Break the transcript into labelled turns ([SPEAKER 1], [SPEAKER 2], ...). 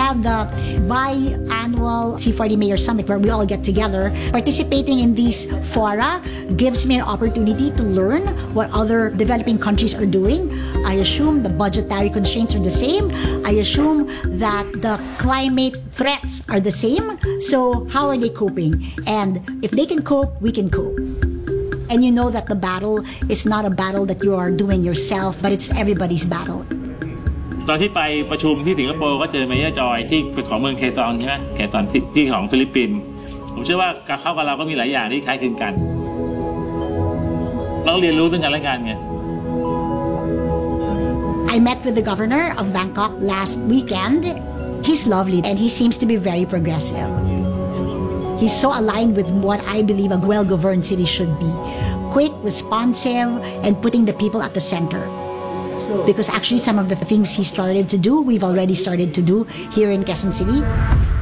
[SPEAKER 1] have the biannual C40 Mayor Summit where we all get together. Participating in these fora gives me an opportunity to learn what other developing countries are doing. I assume the budgetary constraints are the same. I assume that the climate threats are the same. So how are they coping? And if they can cope, we can cope. And you know that the battle is not a battle that you are doing yourself, but it's everybody's battle.
[SPEAKER 2] ตอนที่ไปประชุมที่สิงคโปร์ก็เจอเมเยอร์จอยที่เป็นของเมืองเคซองใช่ไหมเคซองที่ของฟิลิปปินส์ผมเชื่อว่าเขากับเราก็มีหลายอย่างที่คล้ายคลึงกันเราเรียนรู้ซึ่งกันและกันไง
[SPEAKER 1] I met with the governor of Bangkok last weekend. He's lovely and he seems to be very progressive. He's so aligned with what I believe a well-governed city should be. Quick, responsive, and putting the people at the center. Because actually some of the things he started to do, we've already started to do here in Quezon City.